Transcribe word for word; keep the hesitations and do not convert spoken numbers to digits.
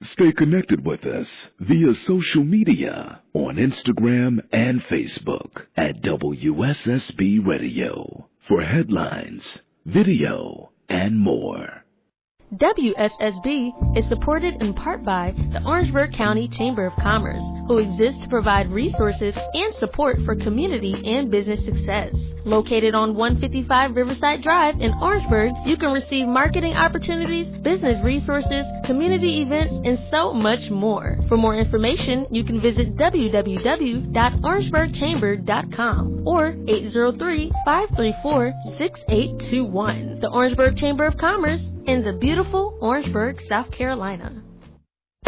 Stay connected with us via social media on Instagram and Facebook at W S S B Radio for headlines, video, and more. W S S B is supported in part by the Orangeburg County Chamber of Commerce, who exists to provide resources and support for community and business success. Located on one fifty-five Riverside Drive in Orangeburg, you can receive marketing opportunities, business resources, community events, and so much more. For more information, you can visit w w w dot orangeburg chamber dot com or eight zero three, five three four, six eight two one. The Orangeburg Chamber of Commerce in the beautiful Orangeburg, South Carolina.